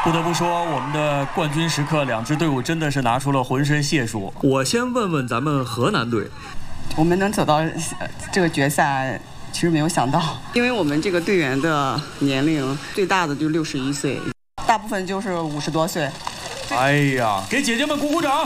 不得不说，我们的冠军时刻，两支队伍真的是拿出了浑身解数。我先问问咱们河南队， 我们能走到这个决赛，其实没有想到，因为我们这个队员的年龄最大的就61岁，大部分就是50多岁。 哎呀，给姐姐们鼓鼓掌！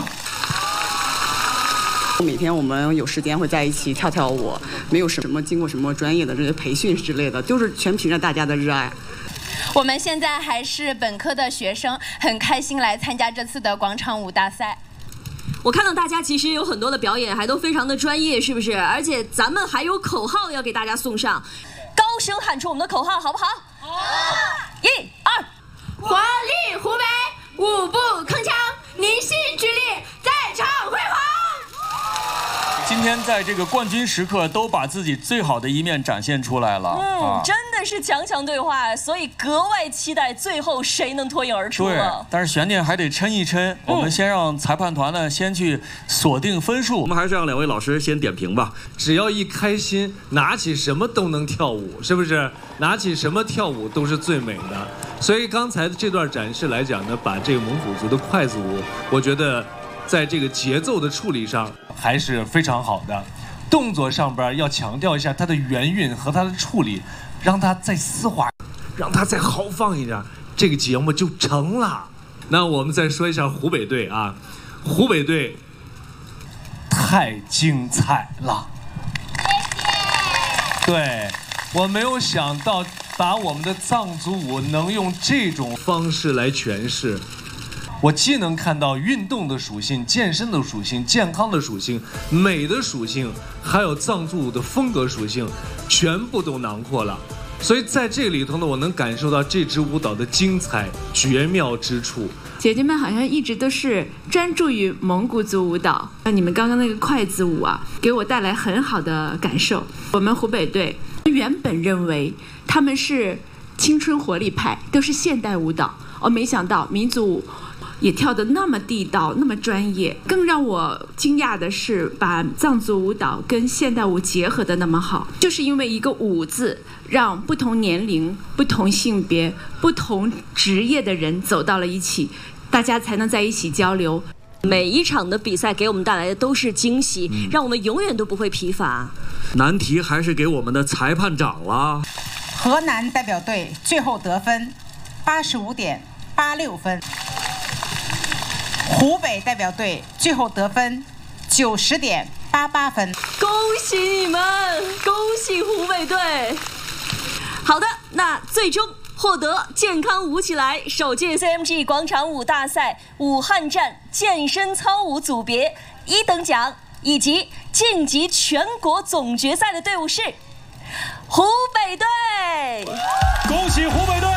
每天我们有时间会在一起跳跳舞，没有什么经过什么专业的这些培训之类的，就是全凭着大家的热爱。 我们现在还是本科的学生，很开心来参加这次的广场舞大赛。 我看到大家其实有很多的表演还都非常的专业，是不是？而且咱们还有口号要给大家送上，高声喊出我们的口号，好不好？好！1、2， 活力湖北，舞步铿锵，凝心聚力，再创辉煌。 今天在这个冠军时刻，都把自己最好的一面展现出来了。 真的是强强对话，所以格外期待最后谁能脱颖而出了。 对，但是悬念还得抻一抻。我们先让裁判团呢先去锁定分数。我们还是让两位老师先点评吧。 只要一开心，拿起什么都能跳舞，是不是？拿起什么跳舞都是最美的。所以刚才的这段展示来讲呢，把这个蒙古族的筷子舞，我觉得在这个节奏的处理上还是非常好的，动作上边要强调一下它的圆韵和它的处理，让它再丝滑， 让它再豪放一点，这个节目就成了。那我们再说一下湖北队啊，湖北队太精彩了，对，我没有想到把我们的藏族舞能用这种方式来诠释。 我既能看到运动的属性、健身的属性、健康的属性、 美的属性，还有藏族舞的风格属性，全部都囊括了。所以在这里头呢，我能感受到这支舞蹈的精彩绝妙之处。 姐姐们好像一直都是专注于蒙古族舞蹈，那你们刚刚那个筷子舞啊，给我带来很好的感受。我们湖北队原本认为他们是青春活力派，都是现代舞蹈，没想到民族舞也跳得那么地道，那么专业。更让我惊讶的是，把藏族舞蹈跟现代舞结合得那么好，就是因为一个舞字，让不同年龄、不同性别、不同职业的人走到了一起，大家才能在一起交流。 每一场的比赛给我们带来的都是惊喜，让我们永远都不会疲乏。 难题还是给我们的裁判长了。 河南代表队最后得分85.86分。湖北代表队最后得分90.88分， 恭喜你们，恭喜湖北队！好的，那最终获得健康舞起来首届 CMG 广场舞大赛武汉站健身操舞组别1等奖以及晋级全国总决赛的队伍是湖北队， 恭喜湖北队！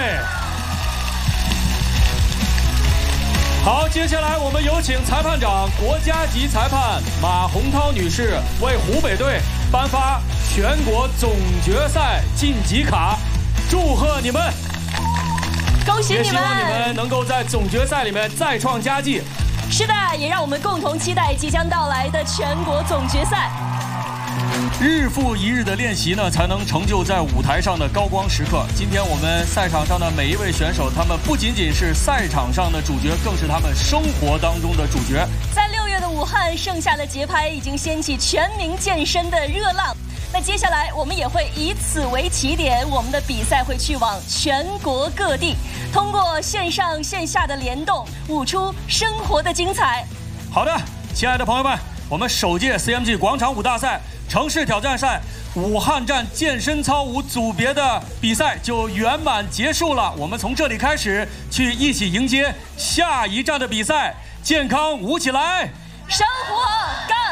好，接下来我们有请裁判长、国家级裁判马洪涛女士为湖北队颁发全国总决赛晋级卡，祝贺你们！ 恭喜你们！ 也希望你们能够在总决赛里面再创佳绩。 是的，也让我们共同期待即将到来的全国总决赛。 日复一日的练习呢，才能成就在舞台上的高光时刻。今天我们赛场上的每一位选手，他们不仅仅是赛场上的主角，更是他们生活当中的主角。 在6月的武汉，盛夏的节拍已经掀起全民健身的热浪。那接下来我们也会以此为起点，我们的比赛会去往全国各地，通过线上线下的联动，舞出生活的精彩。 好的，亲爱的朋友们，我们首届 CMG 广场舞大赛城市挑战赛武汉站健身操舞组别的比赛就圆满结束了。我们从这里开始，去一起迎接下一站的比赛。健康舞起来， 生活高